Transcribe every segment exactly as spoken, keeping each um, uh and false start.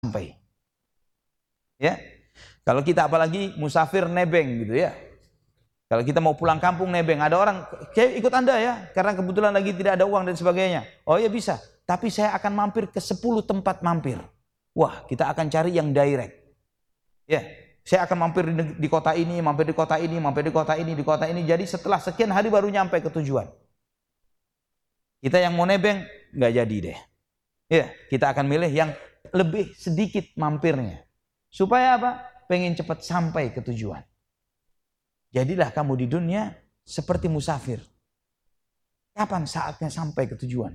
sampai. Ya. Kalau kita apalagi musafir nebeng gitu ya. Kalau kita mau pulang kampung nebeng, ada orang, "Kayak ikut Anda ya, karena kebetulan lagi tidak ada uang dan sebagainya." Oh ya bisa, tapi saya akan mampir ke sepuluh tempat mampir. Wah, kita akan cari yang direct. Ya, saya akan mampir di, di kota ini, mampir di kota ini, mampir di kota ini, di kota ini. Jadi setelah sekian hari baru nyampe ke tujuan. Kita yang mau nebeng, nggak jadi deh. Ya, kita akan milih yang lebih sedikit mampirnya. Supaya apa? Pengen cepat sampai ke tujuan. Jadilah kamu di dunia seperti musafir. Kapan saatnya sampai ke tujuan?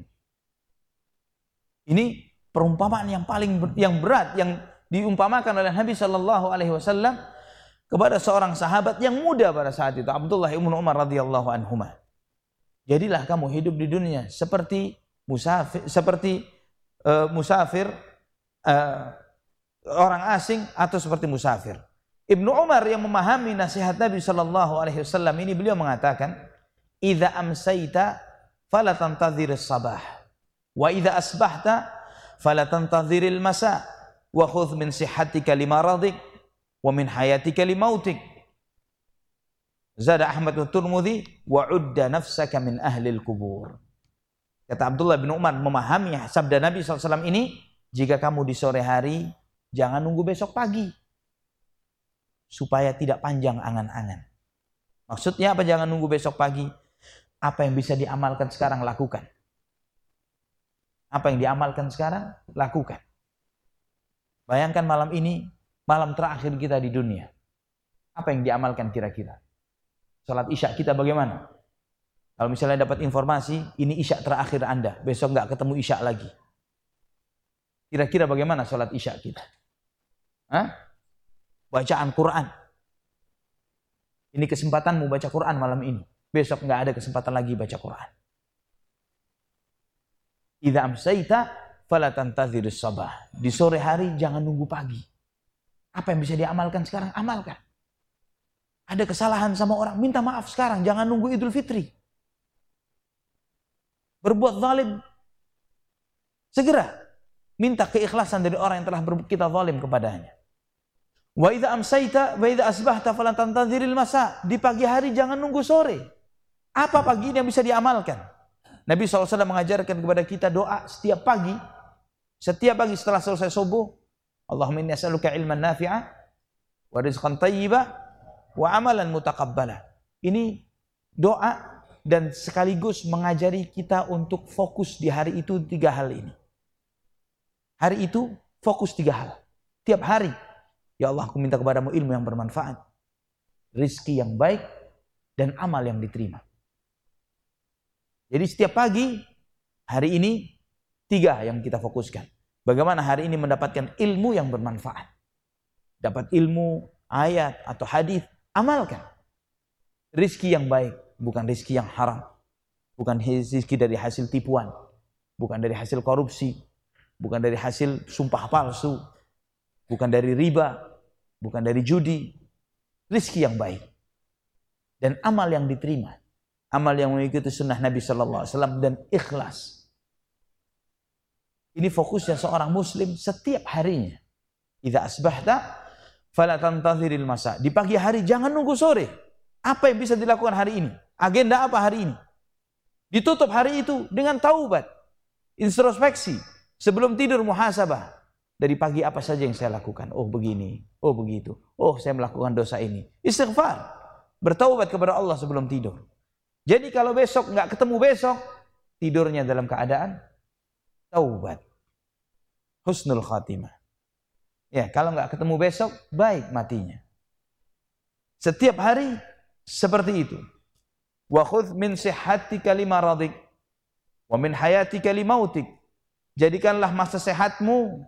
Ini perumpamaan yang paling yang berat yang diumpamakan oleh Nabi Shallallahu Alaihi Wasallam kepada seorang sahabat yang muda pada saat itu, Abdullah ibnu Umar radhiyallahu anhuma. Jadilah kamu hidup di dunia seperti musafir, seperti uh, musafir uh, orang asing atau seperti musafir. Ibnu Umar yang memahami nasihat Nabi Shallallahu Alaihi Wasallam ini, beliau mengatakan, "Idza amsayta fala tantadhirus sabah, wa idza asbahta fala tantadhiril masa, wa khudh min sihhatika limaradik, wa min hayatika limautik." Zada Ahmad wa Tirmidzi, "Wa udda nafsaka min ahlil kubur." Kata Abdullah bin Umar memahami sabda Nabi shallallahu alaihi wasallam ini, jika kamu di sore hari, jangan nunggu besok pagi. Supaya tidak panjang angan-angan. Maksudnya apa jangan nunggu besok pagi? Apa yang bisa diamalkan sekarang, lakukan. Apa yang diamalkan sekarang, lakukan. Bayangkan malam ini, malam terakhir kita di dunia. Apa yang diamalkan kira-kira? Salat isya kita bagaimana? Kalau misalnya dapat informasi, ini isya terakhir Anda, besok nggak ketemu isya lagi. Kira-kira bagaimana salat isya kita? Hah? Bacaan Quran. Ini kesempatanmu baca Quran malam ini. Besok nggak ada kesempatan lagi baca Quran. Idza amsayta fala tantazirus sabah. Di sore hari jangan nunggu pagi. Apa yang bisa diamalkan sekarang, amalkan. Ada kesalahan sama orang, minta maaf sekarang, jangan nunggu Idul Fitri. Berbuat zalim, segera minta keikhlasan dari orang yang telah kita zalim kepadanya. Wa idza amsayta wa idza asbahta fala tantaziril masa. Di pagi hari jangan nunggu sore. Apa pagi ini yang bisa diamalkan? Nabi shallallahu alaihi wasallam mengajarkan kepada kita doa setiap pagi. Setiap pagi setelah selesai subuh, Allahumma inni as'aluka ilman nafi'a wa rizqan thayyiba wa amalan mutaqabbala. Ini doa dan sekaligus mengajari kita untuk fokus di hari itu tiga hal ini. Hari itu fokus tiga hal. Tiap hari, ya Allah, aku minta kepadamu ilmu yang bermanfaat, rizki yang baik, dan amal yang diterima. Jadi setiap pagi, hari ini, tiga yang kita fokuskan. Bagaimana hari ini mendapatkan ilmu yang bermanfaat. Dapat ilmu, ayat, atau hadis, amalkan. Rizki yang baik, bukan rizki yang haram. Bukan rizki dari hasil tipuan. Bukan dari hasil korupsi. Bukan dari hasil sumpah palsu. Bukan dari riba, bukan dari judi. Rizki yang baik. Dan amal yang diterima. Amal yang mengikuti sunnah Nabi shallallahu alaihi wasallam dan ikhlas. Ini fokusnya seorang muslim setiap harinya. Idza asbahta fala tantaziril masa. Di pagi hari jangan nunggu sore. Apa yang bisa dilakukan hari ini? Agenda apa hari ini? Ditutup hari itu dengan taubat. Introspeksi. Sebelum tidur muhasabah. Dari pagi apa saja yang saya lakukan? Oh begini, oh begitu. Oh saya melakukan dosa ini. Istighfar. Bertaubat kepada Allah sebelum tidur. Jadi kalau besok nggak ketemu besok, tidurnya dalam keadaan taubat. Husnul khatimah. Ya, kalau nggak ketemu besok, baik matinya. Setiap hari seperti itu. Wa khudh min sihhatika limaradik wa min hayatika limautik. Jadikanlah masa sehatmu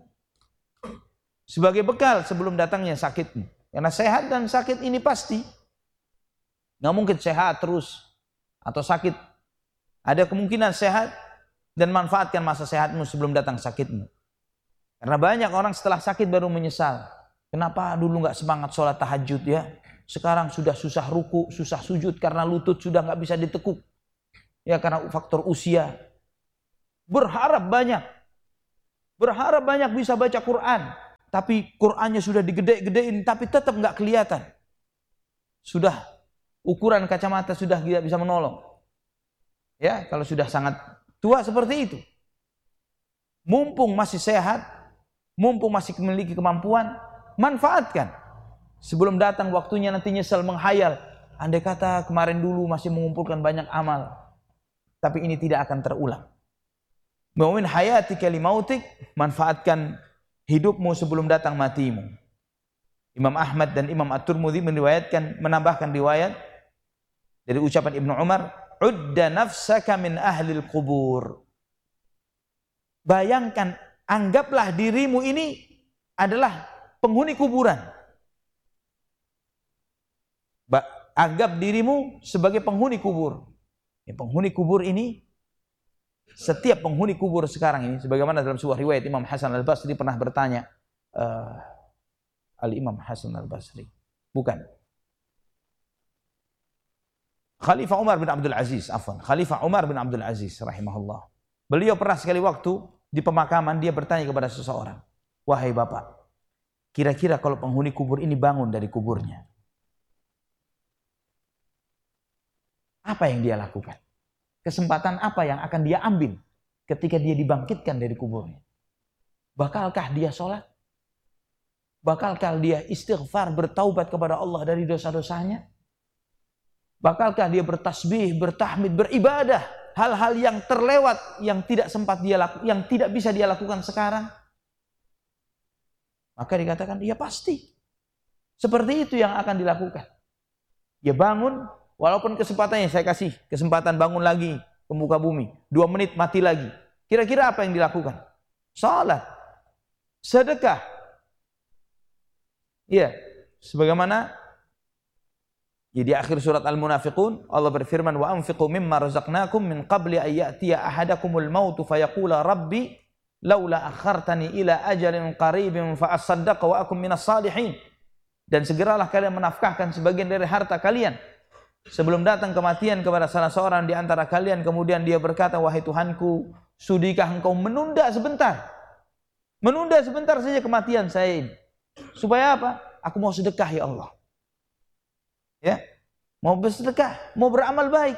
sebagai bekal sebelum datangnya sakitmu. Karena sehat dan sakit ini pasti. Nggak mungkin sehat terus atau sakit. Ada kemungkinan sehat dan manfaatkan masa sehatmu sebelum datang sakitmu. Karena banyak orang setelah sakit baru menyesal. Kenapa dulu nggak semangat sholat tahajud ya? Sekarang sudah susah ruku, susah sujud karena lutut sudah nggak bisa ditekuk. Ya karena faktor usia. Berharap banyak. Berharap banyak bisa baca Quran. tapi Qur'annya sudah digede-gedein, tapi tetap nggak kelihatan. Sudah ukuran kacamata sudah tidak bisa menolong. Ya, kalau sudah sangat tua seperti itu. Mumpung masih sehat, mumpung masih memiliki kemampuan, manfaatkan. Sebelum datang waktunya nanti nyesel menghayal. Andai kata kemarin dulu masih mengumpulkan banyak amal, tapi ini tidak akan terulang. Min hayatika limautik, manfaatkan hidupmu sebelum datang matimu. Imam Ahmad dan Imam At-Tirmidzi meriwayatkan, menambahkan riwayat dari ucapan Ibnu Umar, udda nafsaka min ahlil kubur. Bayangkan, anggaplah dirimu ini adalah penghuni kuburan. Ba anggap dirimu sebagai penghuni kubur. Ya, penghuni kubur ini, setiap penghuni kubur sekarang ini, sebagaimana dalam sebuah riwayat Imam Hasan Al-Basri pernah bertanya, uh, Al-Imam Hasan Al-Basri, bukan, Khalifah Umar bin Abdul Aziz, afwan, Khalifah Umar bin Abdul Aziz rahimahullah. Beliau pernah sekali waktu di pemakaman, dia bertanya kepada seseorang, wahai bapak, kira-kira kalau penghuni kubur ini bangun dari kuburnya, apa yang dia lakukan? Kesempatan apa yang akan dia ambil ketika dia dibangkitkan dari kuburnya? Bakalkah dia sholat? Bakalkah dia istighfar, bertaubat kepada Allah dari dosa-dosanya? Bakalkah dia bertasbih, bertahmid, beribadah, hal-hal yang terlewat, yang tidak sempat dia lakukan, yang tidak bisa dia lakukan sekarang? Maka dikatakan, ya pasti. Seperti itu yang akan dilakukan. Dia bangun, walaupun kesempatannya saya kasih kesempatan bangun lagi ke muka bumi, dua menit mati lagi. Kira-kira apa yang dilakukan? Salat, sedekah. Iya, sebagaimana di akhir surat Al-Munafiqun Allah berfirman, wa anfiqu mimma razaqnakum min qabli an ya'tiya ahadakumul mautu fayaqula rabbi laula akhartani ila ajalin qaribin fa asaddaqa wa akum minas salihin. Dan segeralah kalian menafkahkan sebagian dari harta kalian sebelum datang kematian kepada salah seorang di antara kalian, kemudian dia berkata, wahai Tuhanku, sudikah engkau menunda sebentar? Menunda sebentar saja kematian saya ini. Supaya apa? Aku mau sedekah ya Allah. Ya, mau bersedekah, mau beramal baik.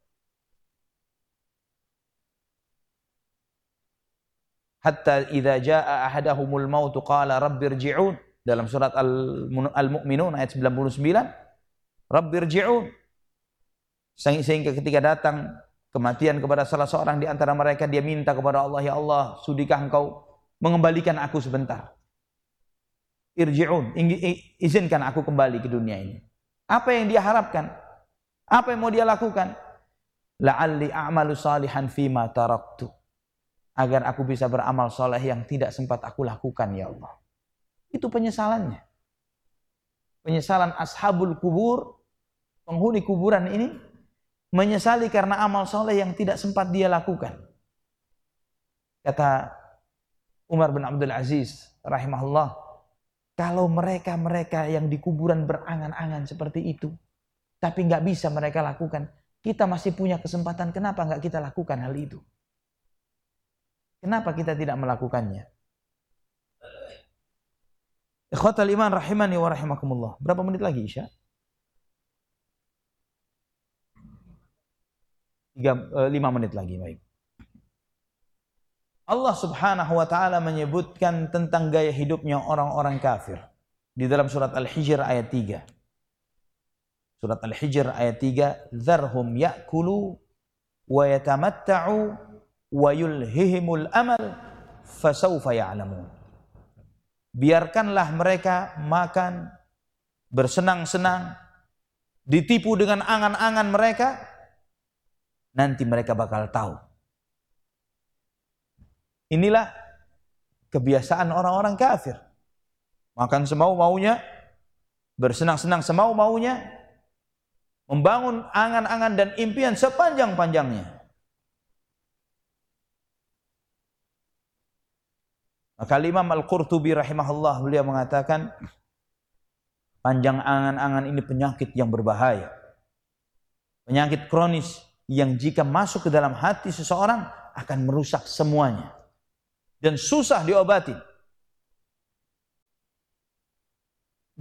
Hatta idza jaa ahadahumul maut qala rabbirji'un, dalam surat Al-Mu'minun ayat sembilan puluh sembilan, rabbirji'un. Sehingga ketika datang kematian kepada salah seorang di antara mereka, dia minta kepada Allah, ya Allah, sudikah engkau mengembalikan aku sebentar? Irji'un, izinkan aku kembali ke dunia ini. Apa yang dia harapkan? Apa yang mau dia lakukan? La'alli a'malu salihan fima taraktu, agar aku bisa beramal soleh yang tidak sempat aku lakukan ya Allah. Itu penyesalannya. Penyesalan ashabul kubur, penghuni kuburan ini, menyesali karena amal soleh yang tidak sempat dia lakukan. Kata Umar bin Abdul Aziz rahimahullah, kalau mereka-mereka yang di kuburan berangan-angan seperti itu, tapi nggak bisa mereka lakukan, kita masih punya kesempatan, kenapa nggak kita lakukan hal itu? Kenapa kita tidak melakukannya? Ikhwatal iman rahimani wa rahimakumullah. Berapa menit lagi Isya? Tiga, lima menit lagi, baik. Allah subhanahu wa ta'ala menyebutkan tentang gaya hidupnya orang-orang kafir di dalam surat Al-Hijr ayat tiga. Surat Al-Hijr ayat tiga, "Dzarhum ya'kulu wa yatamatta'u wa yulhihimul amal fasawfa ya'lamun." Biarkanlah mereka makan, bersenang-senang, ditipu dengan angan-angan mereka, nanti mereka bakal tahu. Inilah kebiasaan orang-orang kafir. Makan semau-maunya, bersenang-senang semau-maunya, membangun angan-angan dan impian sepanjang-panjangnya. Maka Imam Al-Qurtubi rahimahullah, beliau mengatakan, panjang angan-angan ini penyakit yang berbahaya. Penyakit kronis yang jika masuk ke dalam hati seseorang akan merusak semuanya dan susah diobati.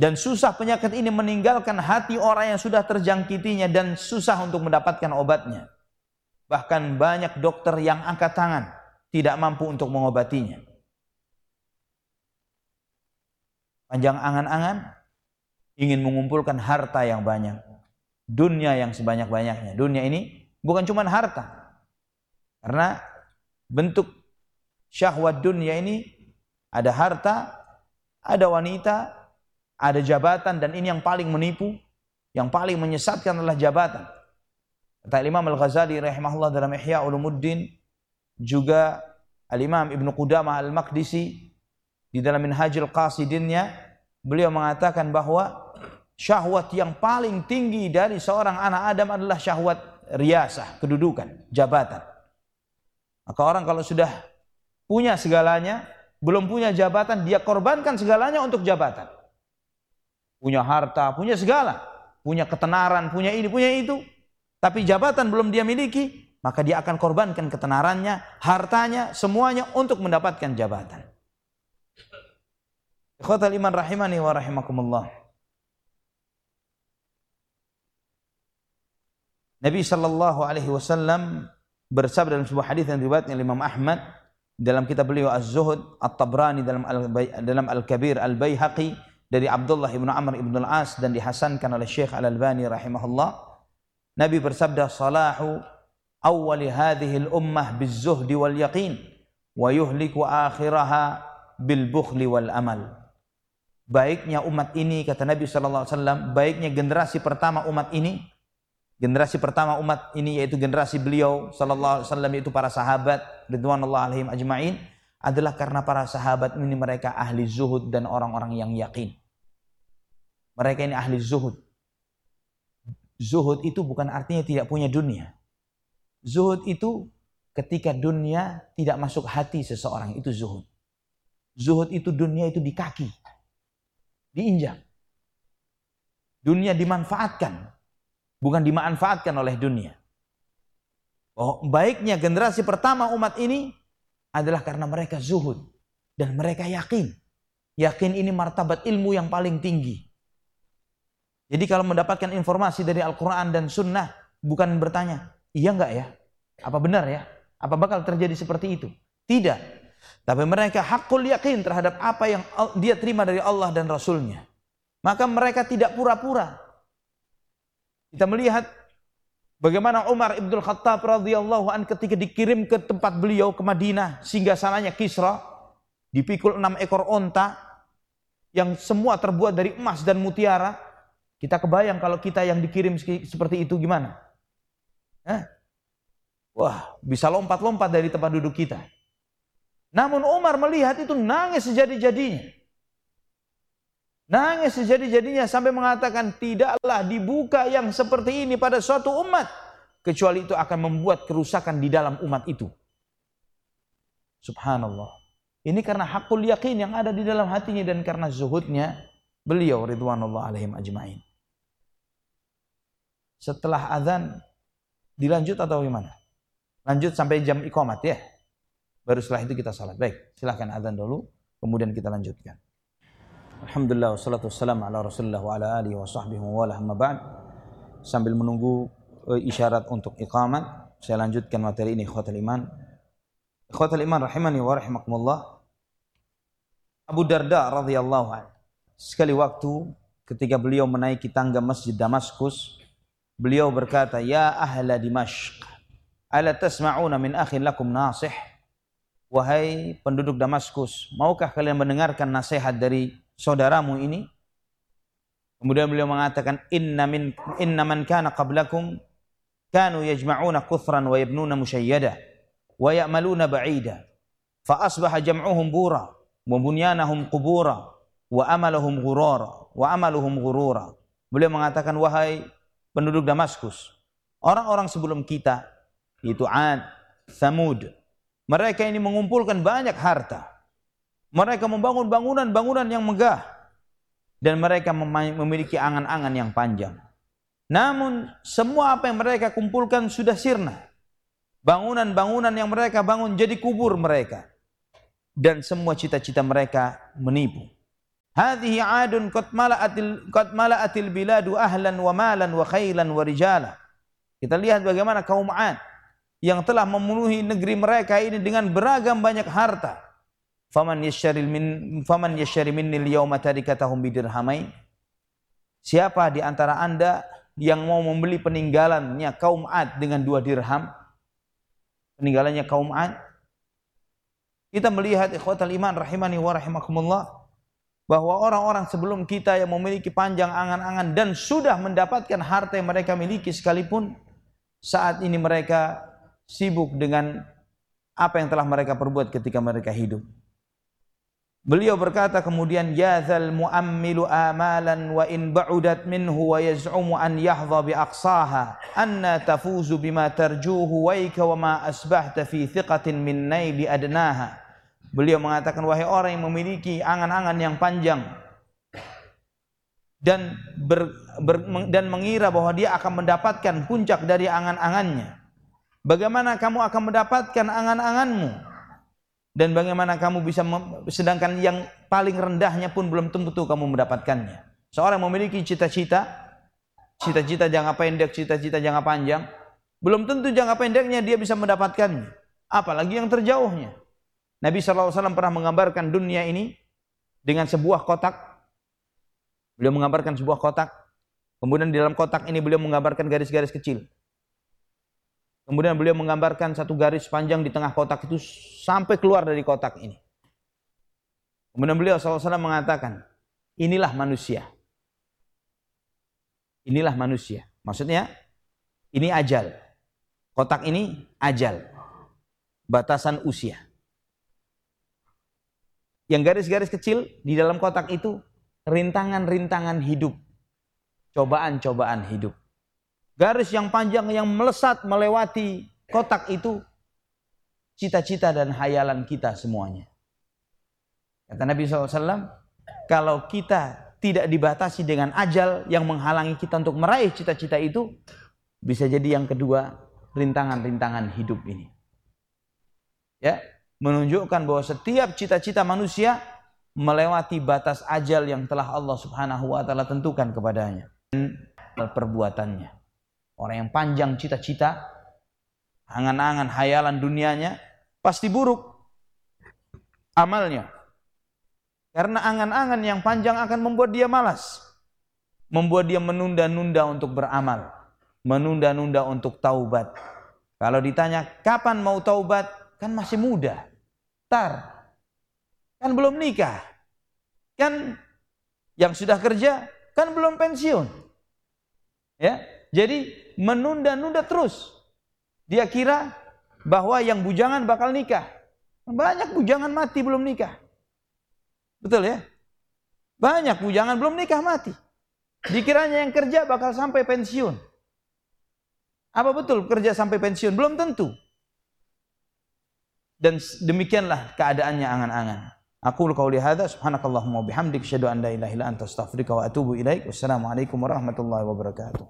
Dan susah penyakit ini meninggalkan hati orang yang sudah terjangkitinya dan susah untuk mendapatkan obatnya. Bahkan banyak dokter yang angkat tangan tidak mampu untuk mengobatinya. Panjang angan-angan ingin mengumpulkan harta yang banyak, dunia yang sebanyak-banyaknya. Dunia ini bukan cuma harta, karena bentuk syahwat dunia ini ada harta, ada wanita, ada jabatan, dan ini yang paling menipu, yang paling menyesatkan adalah jabatan. Kata Imam Al-Ghazali rahimahullah dalam Ihya Ulumuddin, juga Al-Imam Ibnu Qudamah Al-Maqdisi di dalam Minhajul Qasidinnya, beliau mengatakan bahwa syahwat yang paling tinggi dari seorang anak Adam adalah syahwat riyasah, kedudukan, jabatan. Maka orang kalau sudah punya segalanya, belum punya jabatan, dia korbankan segalanya untuk jabatan. Punya harta, punya segala, punya ketenaran, punya ini, punya itu, tapi jabatan belum dia miliki, maka dia akan korbankan ketenarannya, hartanya, semuanya untuk mendapatkan jabatan. Ikhwatal iman rahimani wa rahimakumullah. Nabi sallallahu alaihi wasallam bersabda dalam sebuah hadis yang diriwayatkan oleh Imam Ahmad dalam kitab beliau Az-Zuhud, At-Tabrani dalam Al dalam Al-Kabir, Al-Baihaqi dari Abdullah ibn Amr ibn al-As dan dihasankan oleh Syekh Al-Albani rahimahullah. Nabi bersabda, "Salahu awwali hadhihi al-ummah biz-zuhdi wal yaqin wa yuhliku akhiraha bil bukhli wal amal." Baiknya umat ini, kata Nabi sallallahu alaihi wasallam, baiknya generasi pertama umat ini, generasi pertama umat ini yaitu generasi beliau sallallahu alaihi wasallam, yaitu para sahabat ridwanullah alaihim ajma'in, adalah karena para sahabat ini mereka ahli zuhud dan orang-orang yang yakin. Mereka ini ahli zuhud. Zuhud itu bukan artinya tidak punya dunia. Zuhud itu ketika dunia tidak masuk hati seseorang, itu zuhud. Zuhud itu dunia itu di kaki, diinjak. Dunia dimanfaatkan, bukan dimanfaatkan oleh dunia. Oh, baiknya generasi pertama umat ini adalah karena mereka zuhud dan mereka yakin. Yakin ini martabat ilmu yang paling tinggi. Jadi kalau mendapatkan informasi dari Al-Quran dan Sunnah, bukan bertanya, iya enggak ya? Apa benar ya? Apa bakal terjadi seperti itu? Tidak. Tapi mereka hakul yakin terhadap apa yang dia terima dari Allah dan Rasulnya. Maka mereka tidak pura-pura. Kita melihat bagaimana Umar ibn Khattab radhiyallahu an ketika dikirim ke tempat beliau ke Madinah, singgasananya Kisra, dipikul enam ekor onta yang semua terbuat dari emas dan mutiara. Kita kebayang kalau kita yang dikirim seperti itu gimana? Hah? Wah, bisa lompat-lompat dari tempat duduk kita. Namun Umar melihat itu nangis sejadi-jadinya. Nangis sejadi-jadinya sampai mengatakan, tidaklah dibuka yang seperti ini pada suatu umat, kecuali itu akan membuat kerusakan di dalam umat itu. Subhanallah. Ini karena hakul yakin yang ada di dalam hatinya dan karena zuhudnya beliau ridwanullah alaihim ajma'in. Setelah azan dilanjut atau gimana? Lanjut sampai jam iqamat ya. Baru setelah itu kita salat. Baik, silahkan azan dulu, kemudian kita lanjutkan. Alhamdulillah wassalatu wassalamu ala Rasulillah wa ala alihi wa sahbihi wa wala amma ba'd. Sambil menunggu uh, isyarat untuk iqamat, saya lanjutkan materi ini ikhwatul iman. Ikhwatul iman rahimani wa rahimakumullah. Abu Darda radhiyallahu anhu, sekali waktu ketika beliau menaiki tangga Masjid Damaskus, beliau berkata, "Ya ahla Dimashq, ala tasma'una min akhin lakum nasih?" Wahai penduduk Damaskus, maukah kalian mendengarkan nasihat dari saudaramu ini? Kemudian beliau mengatakan, inna min inna man kana qablakum kanu yajma'una kuthran wa yabnuna musyayyada wa ya'maluna ba'ida fa asbaha jam'uhum bura wa bunyanahum qubura wa amaluhum ghurara wa amaluhum ghurura. Beliau mengatakan, wahai penduduk Damaskus, orang-orang sebelum kita, yaitu Ad, Thamud, mereka ini mengumpulkan banyak harta. Mereka membangun bangunan-bangunan yang megah. Dan mereka memiliki angan-angan yang panjang. Namun semua apa yang mereka kumpulkan sudah sirna. Bangunan-bangunan yang mereka bangun jadi kubur mereka. Dan semua cita-cita mereka menipu. Hadhihi 'adun qad mala'atil qad mala'atil biladu ahlan wa malan wa khailan wa rijala. Kita lihat bagaimana kaum 'Ad yang telah memenuhi negeri mereka ini dengan beragam banyak harta. Faman yasharil min faman yashari minnil yawma tarikatahum bidirhamain. Siapa di antara Anda yang mau membeli peninggalannya kaum 'Ad dengan dua dirham? Peninggalannya kaum 'Ad. Kita melihat ikhwatal iman rahimani wa rahimakumullah, bahwa orang-orang sebelum kita yang memiliki panjang angan-angan dan sudah mendapatkan harta yang mereka miliki sekalipun, saat ini mereka sibuk dengan apa yang telah mereka perbuat ketika mereka hidup. Beliau berkata kemudian, ya dzal muammilu amalan wa in ba'udat minhu wa yaz'umu an yahdha bi aqsaha anna tafuzu bima tarjuhu waika wa ma asbahta fi thiqatin min naili adnaha. Beliau mengatakan, wahai orang yang memiliki angan-angan yang panjang dan ber, ber, dan mengira bahwa dia akan mendapatkan puncak dari angan-angannya, bagaimana kamu akan mendapatkan angan-anganmu? Dan bagaimana kamu bisa mem, sedangkan yang paling rendahnya pun belum tentu kamu mendapatkannya. Seorang memiliki cita-cita, cita-cita jangka pendek, cita-cita jangka panjang, belum tentu jangka pendeknya dia bisa mendapatkannya, apalagi yang terjauhnya. Nabi shallallahu alaihi wasallam pernah menggambarkan dunia ini dengan sebuah kotak. Beliau menggambarkan sebuah kotak. Kemudian di dalam kotak ini beliau menggambarkan garis-garis kecil. Kemudian beliau menggambarkan satu garis panjang di tengah kotak itu sampai keluar dari kotak ini. Kemudian beliau shallallahu alaihi wasallam mengatakan, inilah manusia. Inilah manusia. Maksudnya, ini ajal. Kotak ini ajal. Batasan usia. Yang garis-garis kecil di dalam kotak itu rintangan-rintangan hidup, cobaan-cobaan hidup. Garis yang panjang yang melesat melewati kotak itu cita-cita dan hayalan kita semuanya. Kata Nabi shallallahu alaihi wasallam, kalau kita tidak dibatasi dengan ajal yang menghalangi kita untuk meraih cita-cita itu, bisa jadi yang kedua, rintangan-rintangan hidup ini. Ya, menunjukkan bahwa setiap cita-cita manusia melewati batas ajal yang telah Allah Subhanahu wa taala tentukan kepadanya. Dan perbuatannya. Orang yang panjang cita-cita, angan-angan hayalan dunianya, pasti buruk amalnya. Karena angan-angan yang panjang akan membuat dia malas. Membuat dia menunda-nunda untuk beramal. Menunda-nunda untuk taubat. Kalau ditanya kapan mau taubat, kan masih muda. Tar, kan belum nikah, kan yang sudah kerja kan belum pensiun, ya. Jadi menunda-nunda terus. Dia kira bahwa yang bujangan bakal nikah. Banyak bujangan mati belum nikah, betul ya? Banyak bujangan belum nikah mati. Dikiranya yang kerja bakal sampai pensiun. Apa betul kerja sampai pensiun? Belum tentu. Dan demikianlah keadaannya angan-angan. Aku qauli hadza subhanakallahumma wa bihamdika asyhadu an la ilaha illa anta astaghfiruka wa atubu ilaik. Wassalamualaikum warahmatullahi wabarakatuh.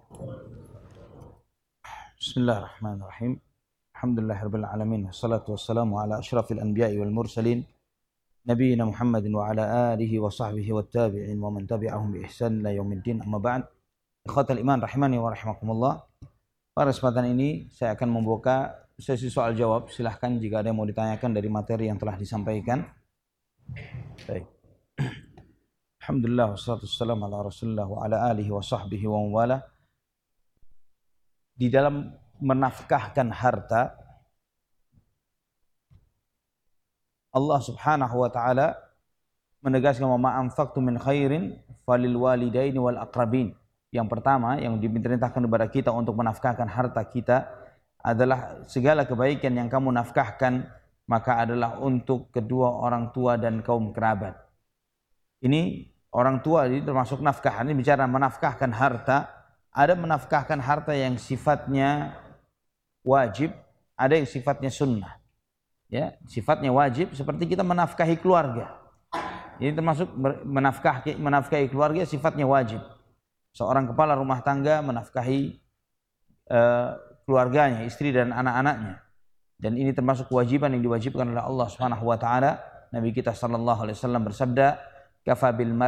Bismillahirrahmanirrahim. Alhamdulillahirabbil alamin. Wassalatu wassalamu ala asyrafil anbiya'i wal mursalin nabiyina Muhammadin wa ala alihi wa sahbihi wat tabi'in wa man tabi'ahum bi ihsan ila yaumiddin. Amma ba'd. Ikhwatal iman rahimani wa rahimakumullah. Pada kesempatan ini saya akan membuka sesi soal jawab. Silahkan jika ada yang mau ditanyakan dari materi yang telah disampaikan. Baik. Alhamdulillah wassalatu wassalamu ala Rasulillah wa ala alihi wa sahbihi wa wala. Di dalam menafkahkan harta, Allah Subhanahu wa taala menegaskan wa ma anfaqtum min khairin falil walidaini wal aqrabin. Yang pertama yang diperintahkan kepada kita untuk menafkahkan harta kita adalah segala kebaikan yang kamu nafkahkan maka adalah untuk kedua orang tua dan kaum kerabat. Ini orang tua ini termasuk nafkah. Ini bicara menafkahkan harta. Ada menafkahkan harta yang sifatnya wajib, ada yang sifatnya sunnah. Ya, sifatnya wajib seperti kita menafkahi keluarga. Ini termasuk menafkahi menafkahi keluarga sifatnya wajib. Seorang kepala rumah tangga menafkahi uh, keluarganya, istri dan anak-anaknya. Dan ini termasuk kewajiban yang diwajibkan oleh Allah Subhanahu wa taala. Nabi kita sallallahu alaihi wasallam bersabda, "Kafa bil